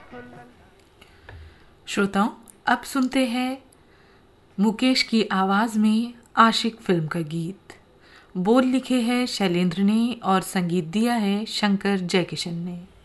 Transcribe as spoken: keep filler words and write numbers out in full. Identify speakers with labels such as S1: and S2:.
S1: श्रोताओं, अब सुनते हैं मुकेश की आवाज में आशिक फिल्म का गीत। बोल लिखे हैं शैलेंद्र ने और संगीत दिया है शंकर जयकिशन ने।